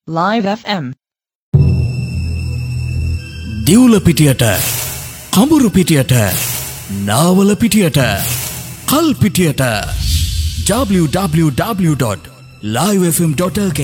Live FM. දිවුල පිටියට කඹුරු පිටියට Nawala පිටියට කල් පිටියට www.livefm.lk